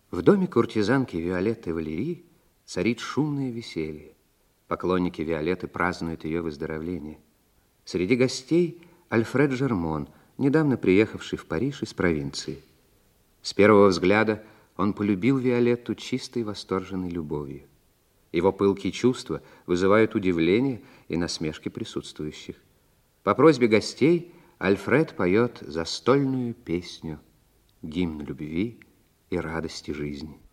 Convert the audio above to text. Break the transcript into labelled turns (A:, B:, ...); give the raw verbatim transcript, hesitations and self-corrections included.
A: В доме куртизанки Виолетты Валерии царит шумное веселье. Поклонники Виолетты празднуют ее выздоровление. Среди гостей Альфред Жермон, недавно приехавший в Париж из провинции. С первого взгляда он полюбил Виолетту чистой восторженной любовью. Его пылкие чувства вызывают удивление и насмешки присутствующих. По просьбе гостей Альфред поет застольную песню, гимн любви и радости жизни.